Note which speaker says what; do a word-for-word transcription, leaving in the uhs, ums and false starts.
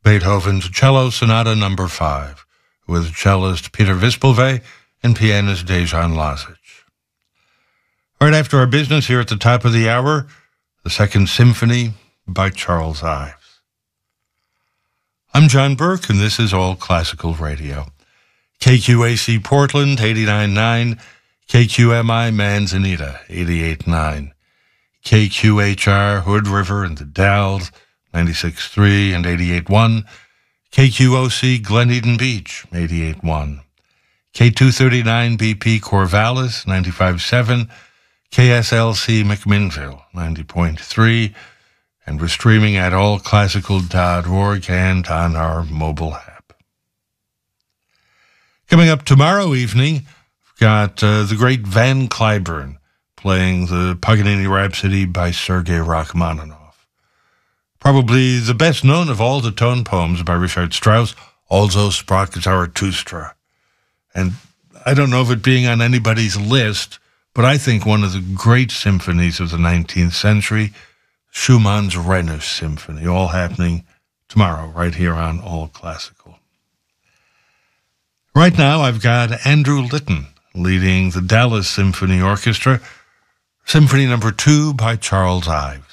Speaker 1: Beethoven's Cello Sonata Number five, with cellist Peter Vispelve and pianist Dejan Lazic. Right after our business here at the top of the hour, the Second Symphony by Charles Ives. I'm John Burke, and this is All Classical Radio. K Q A C Portland, eighty-nine point nine, K Q M I Manzanita, eighty-eight point nine, K Q H R Hood River and the Dalles, ninety-six point three and eighty-eight point one, K Q O C Glen Eden Beach, eighty-eight point one, K two thirty-nine B P Corvallis, ninety-five point seven, K S L C McMinnville, ninety point three, and we're streaming at all classical dot org and on our mobile app. Coming up tomorrow evening, we've got uh, the great Van Cliburn playing the Paganini Rhapsody by Sergei Rachmaninoff. Probably the best known of all the tone poems by Richard Strauss, Also sprach Zarathustra. And I don't know of it being on anybody's list, but I think one of the great symphonies of the nineteenth century, Schumann's Rhenus Symphony, all happening tomorrow right here on All Classical. Right now, I've got Andrew Litton leading the Dallas Symphony Orchestra, Symphony Number two by Charles Ives.